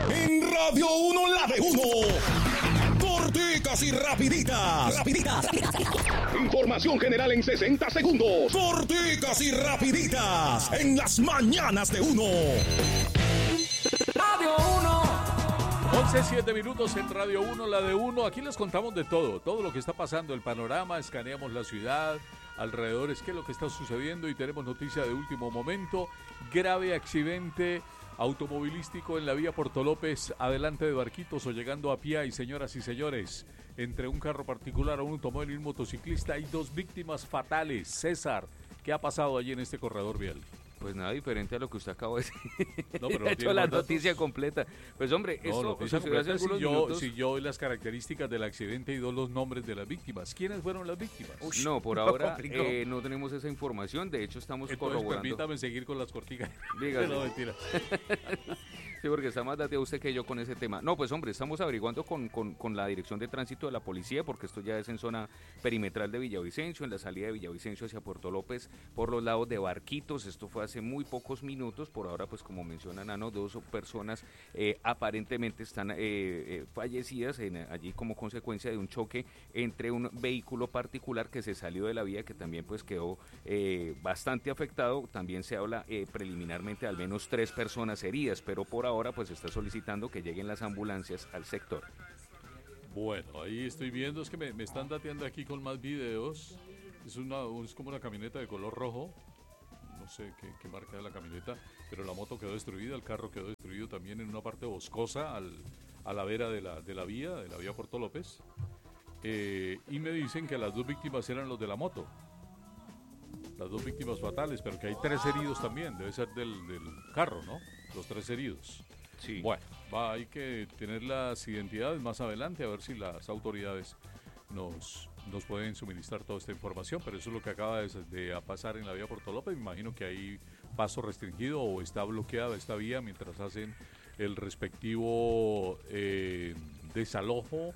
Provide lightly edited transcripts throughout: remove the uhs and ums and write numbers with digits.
En Radio 1, la de 1. Corticas y rapiditas. Información general en 60 segundos. Corticas y rapiditas. En las mañanas de 1. Radio 1. 11:07 en Radio 1, la de 1. Aquí les contamos de todo lo que está pasando, el panorama, escaneamos la ciudad, alrededores, qué es lo que está sucediendo y tenemos noticia de último momento. Grave accidente automovilístico en la vía Puerto López, adelante de Barquitos o llegando a pie. Y señoras y señores, entre un carro particular, un automóvil y un motociclista hay 2 víctimas fatales. César, ¿qué ha pasado allí en este corredor vial? Pues nada diferente a lo que usted acaba de decir. No, pero he hecho la noticia completa. Pues hombre, no, esto hace algunos minutos. Si yo doy las características del accidente y doy los nombres de las víctimas. ¿Quiénes fueron las víctimas? No, por ahora no tenemos esa información. De hecho, estamos corroborando. Permítame seguir con las corticas. Dígase. No, mentira. Sí, porque está más dateado usted que yo con ese tema. No, pues hombre, estamos averiguando con la dirección de tránsito de la policía, porque esto ya es en zona perimetral de Villavicencio, en la salida de Villavicencio hacia Puerto López, por los lados de Barquitos. Esto fue hace muy pocos minutos. Por ahora, pues como menciona Nano, 2 personas aparentemente están fallecidas allí como consecuencia de un choque entre un vehículo particular que se salió de la vía, que también pues quedó bastante afectado. También se habla preliminarmente de al menos 3 personas heridas, pero por ahora pues está solicitando que lleguen las ambulancias al sector. Bueno, ahí estoy viendo, es que me están dateando aquí con más videos. Es como una camioneta de color rojo. No sé qué marca es la camioneta, pero la moto quedó destruida, el carro quedó destruido también en una parte boscosa a la vera de la vía Puerto López. Y me dicen que las 2 víctimas eran los de la moto. Las 2 víctimas fatales, pero que hay 3 heridos también, debe ser del carro, ¿no? Los 3 heridos. Sí. Bueno, hay que tener las identidades más adelante, a ver si las autoridades nos pueden suministrar toda esta información, pero eso es lo que acaba de pasar en la vía Puerto López. Me imagino que hay paso restringido o está bloqueada esta vía mientras hacen el respectivo desalojo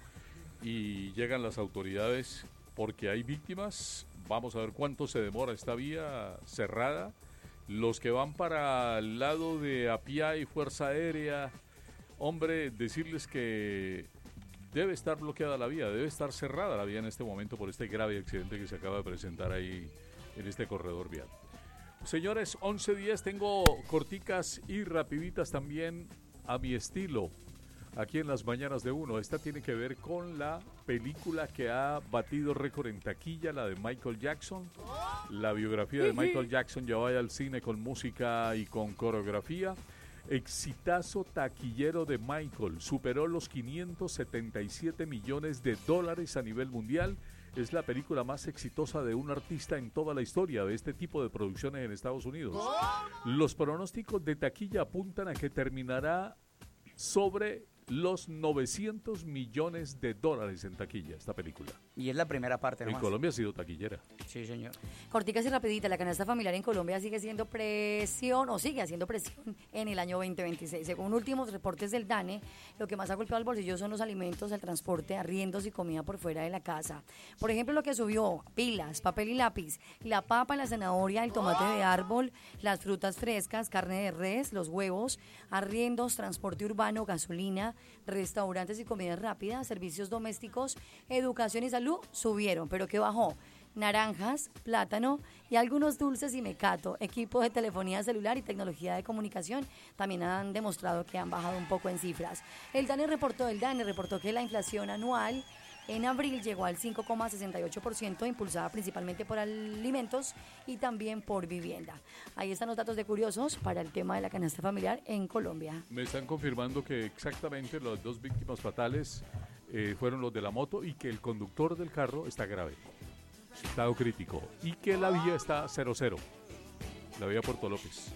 y llegan las autoridades, porque hay víctimas. Vamos a ver cuánto se demora esta vía cerrada. Los que van para el lado de Apia y Fuerza Aérea, hombre, decirles que debe estar bloqueada la vía, debe estar cerrada la vía en este momento por este grave accidente que se acaba de presentar ahí en este corredor vial. Señores, 11:10, tengo corticas y rapiditas también a mi estilo, aquí en las mañanas de 1. Esta tiene que ver con la película que ha batido récord en taquilla, la de Michael Jackson. La biografía de Michael Jackson llevada al cine con música y con coreografía. Exitazo taquillero de Michael, superó los $577 millones a nivel mundial. Es la película más exitosa de un artista en toda la historia de este tipo de producciones en Estados Unidos. Los pronósticos de taquilla apuntan a que terminará sobre los $900 millones en taquilla esta película. Y es la primera parte En nomás. Colombia ha sido taquillera. Sí, señor. Corticas y rapidita, la canasta familiar en Colombia sigue haciendo presión en el año 2026. Según últimos reportes del DANE, lo que más ha golpeado al bolsillo son los alimentos, el transporte, arriendos y comida por fuera de la casa. Por ejemplo, lo que subió: pilas, papel y lápiz, la papa, la zanahoria, el tomate de árbol, las frutas frescas, carne de res, los huevos, arriendos, transporte urbano, gasolina, restaurantes y comida rápida, servicios domésticos, educación y salud subieron, pero ¿qué bajó? Naranjas, plátano y algunos dulces y mecato. Equipos de telefonía celular y tecnología de comunicación también han demostrado que han bajado un poco en cifras. El DANE reportó que la inflación anual en abril llegó al 5,68%, impulsada principalmente por alimentos y también por vivienda. Ahí están los datos de curiosos para el tema de la canasta familiar en Colombia. Me están confirmando que exactamente las 2 víctimas fatales fueron los de la moto y que el conductor del carro está grave, estado crítico, y que la vía está 0-0, la vía Puerto López.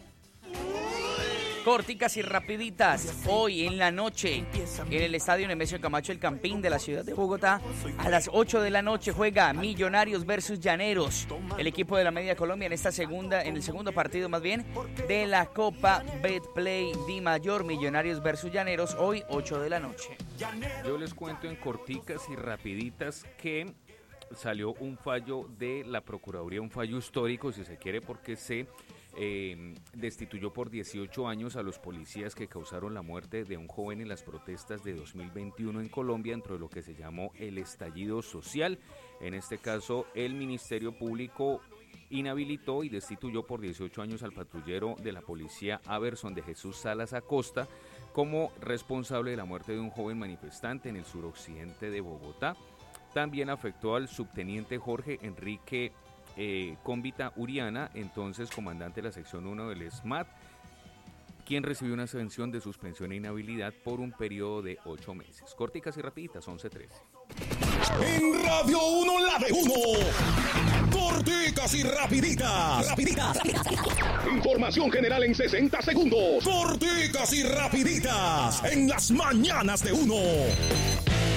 Corticas y rapiditas, hoy en la noche en el estadio Nemesio Camacho El Campín de la ciudad de Bogotá, a las 8 de la noche juega Millonarios versus Llaneros, el equipo de la Media Colombia en el segundo partido más bien de la Copa Betplay Di Mayor. Millonarios versus Llaneros, hoy 8 de la noche. Yo les cuento en corticas y rapiditas que salió un fallo de la Procuraduría, un fallo histórico si se quiere, porque se destituyó por 18 años a los policías que causaron la muerte de un joven en las protestas de 2021 en Colombia, dentro de lo que se llamó el estallido social. En este caso, el Ministerio Público inhabilitó y destituyó por 18 años al patrullero de la policía Averson de Jesús Salas Acosta como responsable de la muerte de un joven manifestante en el suroccidente de Bogotá. También afectó al subteniente Jorge Enrique Cómbita Uriana, entonces comandante de la sección 1 del SMAT, quien recibió una sanción de suspensión e inhabilidad por un periodo de 8 meses. Corticas y rapiditas, 11:13. En Radio 1, la de 1. Corticas y rapiditas. Información general en 60 segundos. Corticas y rapiditas. En las mañanas de 1.